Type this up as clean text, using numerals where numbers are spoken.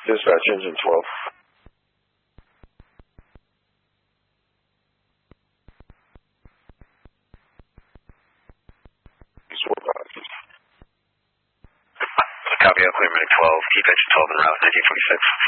Dispatch engine 12. Copy, Oakland 12, keep engine 12 en route, 1946.